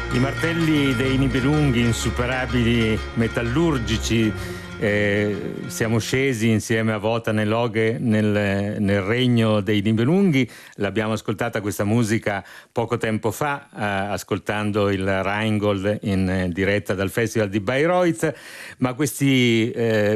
I martelli dei Nibelunghi, insuperabili metallurgici, siamo scesi insieme a Vota nell'Oghe nel regno dei Nibelunghi. L'abbiamo ascoltata questa musica poco tempo fa, ascoltando il Rheingold in diretta dal Festival di Bayreuth, ma questi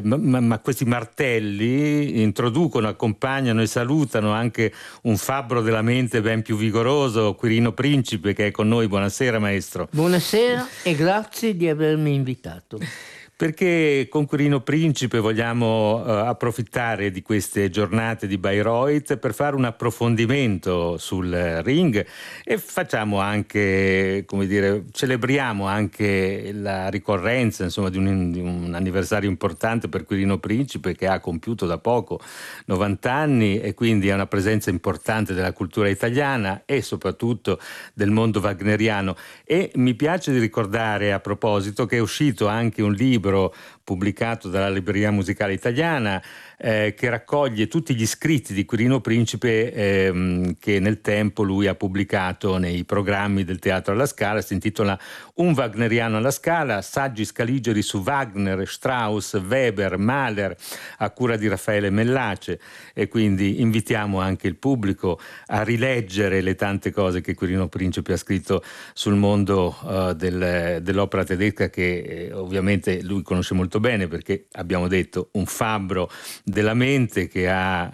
martelli introducono, accompagnano e salutano anche un fabbro della mente ben più vigoroso, Quirino Principe, che è con noi. Buonasera maestro. Buonasera e grazie di avermi invitato. Perché con Quirino Principe vogliamo approfittare di queste giornate di Bayreuth per fare un approfondimento sul ring e facciamo anche, come dire, celebriamo anche la ricorrenza, insomma, di un anniversario importante per Quirino Principe, che ha compiuto da poco 90 anni e quindi è una presenza importante della cultura italiana e soprattutto del mondo wagneriano. E mi piace di ricordare, a proposito, che è uscito anche un libro pubblicato dalla Libreria Musicale Italiana che raccoglie tutti gli scritti di Quirino Principe che nel tempo lui ha pubblicato nei programmi del Teatro alla Scala. Si intitola Un wagneriano alla Scala, saggi scaligeri su Wagner, Strauss, Weber, Mahler, a cura di Raffaele Mellace, e quindi invitiamo anche il pubblico a rileggere le tante cose che Quirino Principe ha scritto sul mondo dell'opera tedesca, che ovviamente lui conosce molto bene, perché abbiamo detto un fabbro della mente che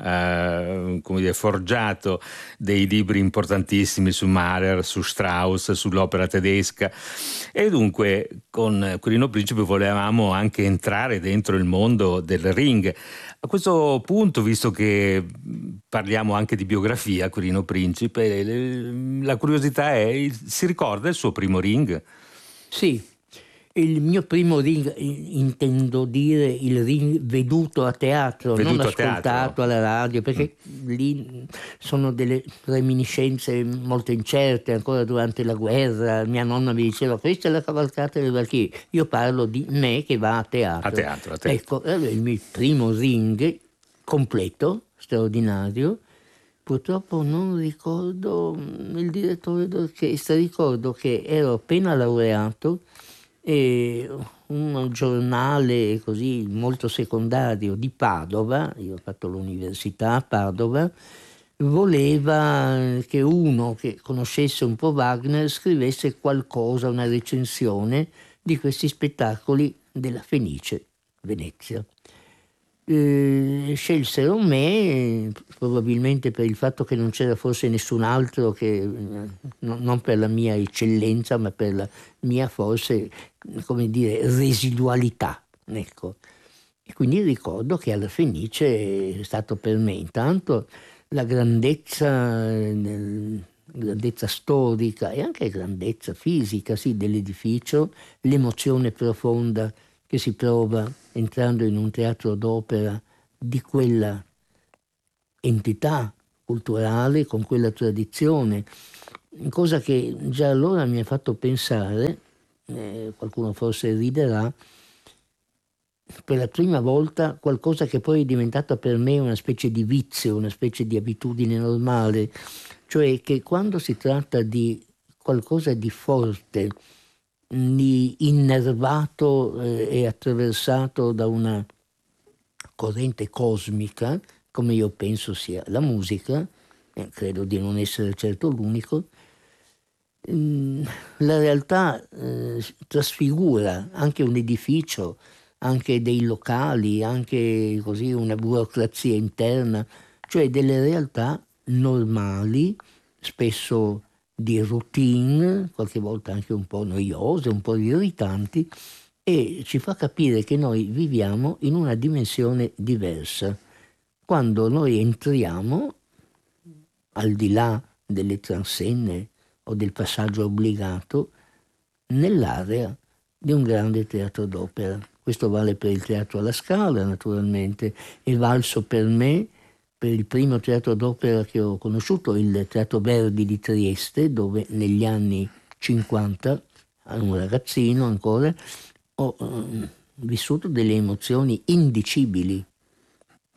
ha come dire, forgiato dei libri importantissimi su Mahler, su Strauss, sull'opera tedesca. E dunque con Quirino Principe volevamo anche entrare dentro il mondo del ring. A questo punto, visto che parliamo anche di biografia, Quirino Principe, la curiosità è: si ricorda il suo primo ring? Sì, il mio primo ring, intendo dire il ring veduto a teatro, non ascoltato alla radio, perché lì sono delle reminiscenze molto incerte. Ancora durante la guerra mia nonna mi diceva: questa è la cavalcata delle Valchirie. Io parlo di me che va a teatro. A teatro. Ecco, il mio primo ring completo, straordinario. Purtroppo non ricordo il direttore d'orchestra, ricordo che ero appena laureato e un giornale così molto secondario di Padova, io ho fatto l'università a Padova, voleva che uno che conoscesse un po' Wagner scrivesse qualcosa, una recensione di questi spettacoli della Fenice, Venezia. Scelsero me, probabilmente per il fatto che non c'era forse nessun altro, che non per la mia eccellenza, ma per la mia forse, come dire, residualità, ecco. E quindi ricordo che alla Fenice è stato per me intanto la grandezza storica e anche grandezza fisica, sì, dell'edificio, l'emozione profonda che si prova entrando in un teatro d'opera di quella entità culturale, con quella tradizione, cosa che già allora mi ha fatto pensare, qualcuno forse riderà, per la prima volta qualcosa che poi è diventato per me una specie di vizio, una specie di abitudine normale, cioè che quando si tratta di qualcosa di forte, di innervato e attraversato da una corrente cosmica, come io penso sia la musica, credo di non essere certo l'unico, la realtà trasfigura anche un edificio, anche dei locali, anche così una burocrazia interna, cioè delle realtà normali, spesso di routine, qualche volta anche un po' noiose, un po' irritanti, e ci fa capire che noi viviamo in una dimensione diversa. Quando noi entriamo, al di là delle transenne o del passaggio obbligato, nell'area di un grande teatro d'opera. Questo vale per il Teatro alla Scala, naturalmente, è valso per me per il primo teatro d'opera che ho conosciuto, il Teatro Verdi di Trieste, dove negli anni 50, un ragazzino ancora, ho vissuto delle emozioni indicibili.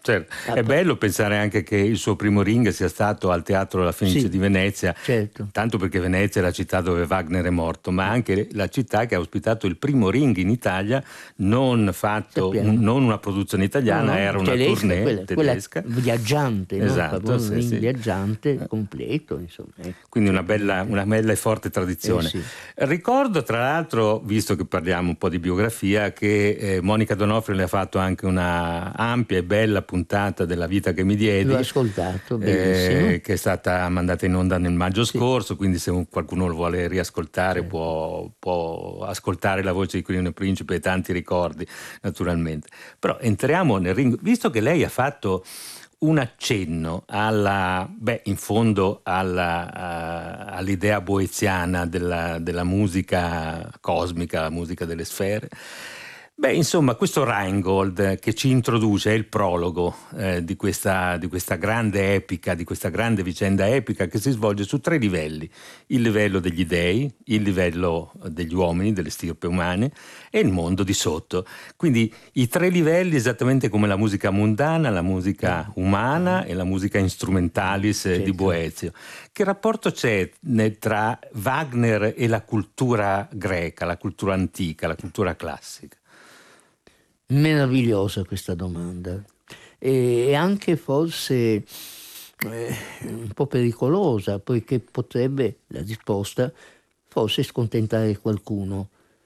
Certo. È bello pensare anche che il suo primo Ring sia stato al Teatro La Fenice di Venezia, certo. tanto perché Venezia è la città dove Wagner è morto, ma anche la città che ha ospitato il primo Ring in Italia, non fatto, non una produzione italiana, era una tedesca, tournée tedesca. Quella viaggiante, Esatto, un Ring viaggiante completo, insomma. Quindi una bella e forte tradizione. Ricordo tra l'altro, visto che parliamo un po' di biografia, che Monica D'Onofrio le ha fatto anche una ampia e bella puntata della vita che mi diedi. L'ho ascoltato, bellissimo. Che è stata mandata in onda nel maggio scorso, quindi se qualcuno lo vuole riascoltare può ascoltare la voce di Quirino Principe e tanti ricordi, naturalmente. Però entriamo nel Ring, visto che lei ha fatto un accenno in fondo all'idea boeziana della musica cosmica, la musica delle sfere. Insomma, questo Rheingold che ci introduce, è il prologo di questa grande epica, di questa grande vicenda epica che si svolge su 3 livelli: il livello degli dei, il livello degli uomini, delle stirpe umane, e il mondo di sotto. Quindi i 3 livelli, esattamente come la musica mundana, la musica umana e la musica instrumentalis di Boezio. Che rapporto c'è tra Wagner e la cultura greca, la cultura antica, la cultura classica? Meravigliosa questa domanda, e anche forse un po' pericolosa, poiché potrebbe, la risposta, forse scontentare qualcuno.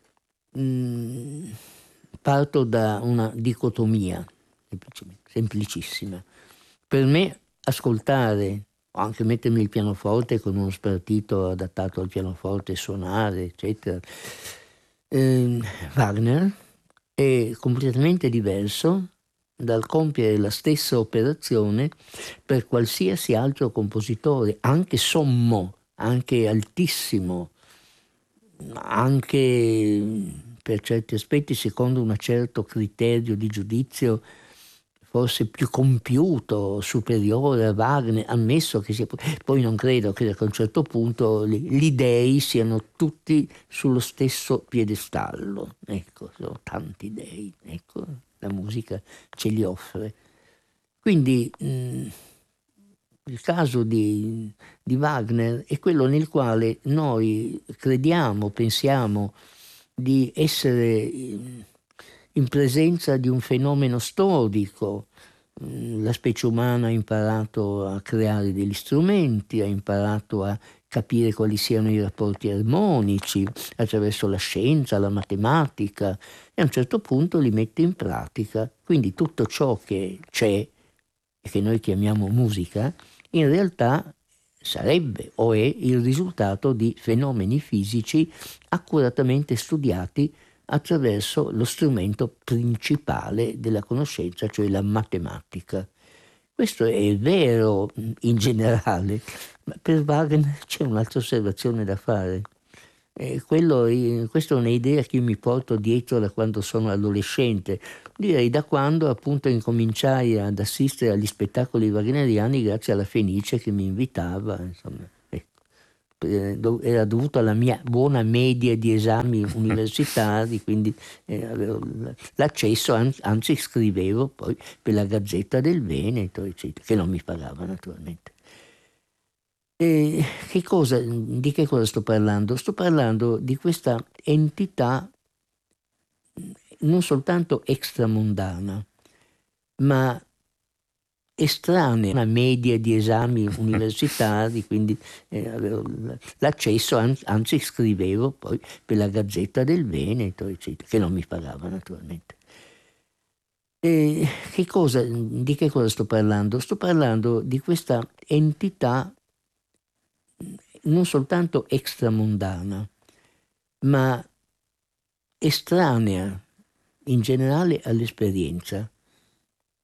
Parto da una dicotomia semplicissima. Per me ascoltare, o anche mettermi il pianoforte con uno spartito adattato al pianoforte, suonare, eccetera, Wagner è completamente diverso dal compiere la stessa operazione per qualsiasi altro compositore, anche sommo, anche altissimo, anche per certi aspetti secondo un certo criterio di giudizio forse più compiuto, superiore a Wagner, ammesso che sia. Poi non credo che a un certo punto gli dei siano tutti sullo stesso piedestallo. Ecco, sono tanti dei, ecco, la musica ce li offre. Quindi il caso di Wagner è quello nel quale noi crediamo, pensiamo di essere in presenza di un fenomeno storico. La specie umana ha imparato a creare degli strumenti, ha imparato a capire quali siano i rapporti armonici attraverso la scienza, la matematica, e a un certo punto li mette in pratica. Quindi tutto ciò che c'è e che noi chiamiamo musica, in realtà sarebbe o è il risultato di fenomeni fisici accuratamente studiati attraverso lo strumento principale della conoscenza, cioè la matematica. Questo è vero in generale, ma per Wagner c'è un'altra osservazione da fare. Questa è un'idea che io mi porto dietro da quando sono adolescente, direi da quando appunto incominciai ad assistere agli spettacoli wagneriani grazie alla Fenice che mi invitava, insomma. Era dovuto alla mia buona media di esami universitari, quindi avevo l'accesso, anzi scrivevo poi per la Gazzetta del Veneto, eccetera, che non mi pagava naturalmente. Di che cosa sto parlando? Sto parlando di questa entità non soltanto extramondana, ma estranea, una media di esami universitari, quindi avevo l'accesso, anzi scrivevo poi per la Gazzetta del Veneto, eccetera, che non mi pagava naturalmente. Di che cosa sto parlando? Sto parlando di questa entità non soltanto extramondana, ma estranea in generale all'esperienza,